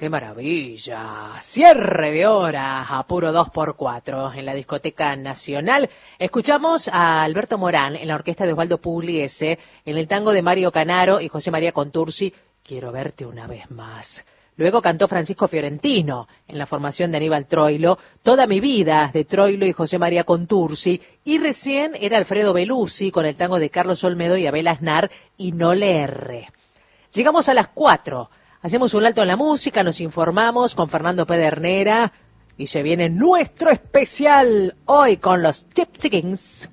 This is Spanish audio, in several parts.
¡Qué maravilla! Cierre de hora a puro 2x4 en la Discoteca Nacional. Escuchamos a Alberto Morán en la orquesta de Osvaldo Pugliese, en el tango de Mario Canaro y José María Contursi, Quiero verte una vez más. Luego cantó Francisco Fiorentino en la formación de Aníbal Troilo, Toda mi vida, de Troilo y José María Contursi, y recién era Alfredo Belusi con el tango de Carlos Olmedo y Abel Aznar, Y no le erre. Llegamos a las 4. Hacemos un alto en la música, nos informamos con Fernando Pedernera y se viene nuestro especial hoy con los Gypsy Kings.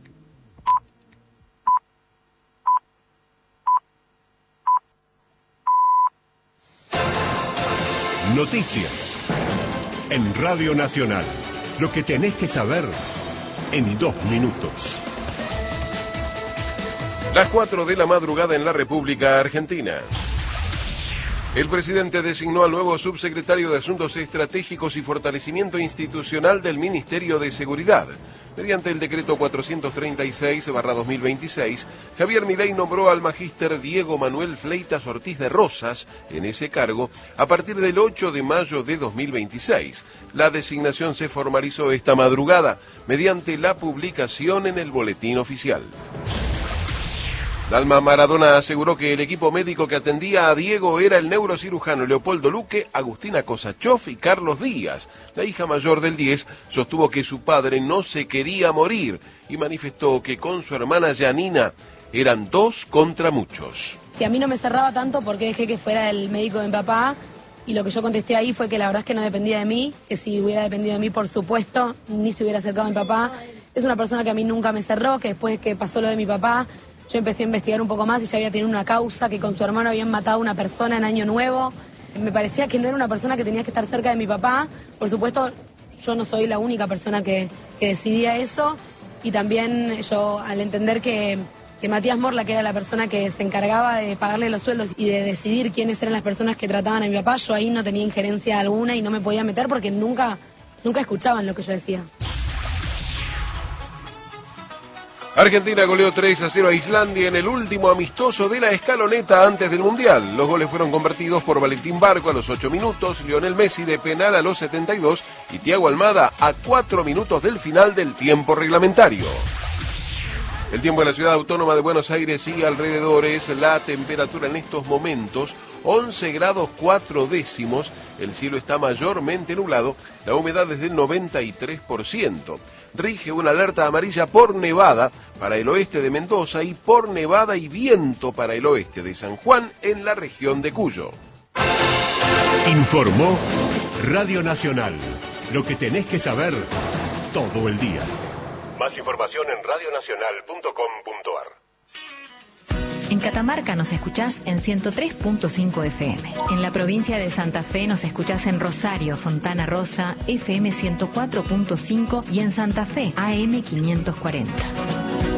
Noticias en Radio Nacional. Lo que tenés que saber en 2 minutos. Las 4 de la madrugada en la República Argentina. El presidente designó al nuevo subsecretario de Asuntos Estratégicos y Fortalecimiento Institucional del Ministerio de Seguridad. Mediante el decreto 436/2026, Javier Milei nombró al magíster Diego Manuel Fleitas Ortiz de Rosas en ese cargo a partir del 8 de mayo de 2026. La designación se formalizó esta madrugada mediante la publicación en el Boletín Oficial. Dalma Maradona aseguró que el equipo médico que atendía a Diego era el neurocirujano Leopoldo Luque, Agustina Kosachov y Carlos Díaz. La hija mayor del 10 sostuvo que su padre no se quería morir y manifestó que con su hermana Janina eran 2 contra muchos. Si a mí no me cerraba tanto, ¿por qué dejé que fuera el médico de mi papá? Y lo que yo contesté ahí fue que la verdad es que no dependía de mí, que si hubiera dependido de mí, por supuesto, ni se hubiera acercado a mi papá. Es una persona que a mí nunca me cerró, que después que pasó lo de mi papá, yo empecé a investigar un poco más y ya había tenido una causa, que con su hermano habían matado a una persona en Año Nuevo. Me parecía que no era una persona que tenía que estar cerca de mi papá. Por supuesto, yo no soy la única persona que decidía eso. Y también yo, al entender que Matías Morla, que era la persona que se encargaba de pagarle los sueldos y de decidir quiénes eran las personas que trataban a mi papá, yo ahí no tenía injerencia alguna y no me podía meter porque nunca escuchaban lo que yo decía. Argentina goleó 3-0 a Islandia en el último amistoso de la escaloneta antes del Mundial. Los goles fueron convertidos por Valentín Barco a los 8 minutos, Lionel Messi de penal a los 72 y Thiago Almada a 4 minutos del final del tiempo reglamentario. El tiempo en la ciudad autónoma de Buenos Aires y alrededores, la temperatura en estos momentos 11 grados 4 décimos, el cielo está mayormente nublado, la humedad es del 93%. Rige una alerta amarilla por nevada para el oeste de Mendoza y por nevada y viento para el oeste de San Juan en la región de Cuyo. Informó Radio Nacional. Lo que tenés que saber todo el día. Más información en radionacional.com.ar. En Catamarca nos escuchás en 103.5 FM. En la provincia de Santa Fe nos escuchás en Rosario, Fontana Rosa, FM 104.5 y en Santa Fe, AM 540.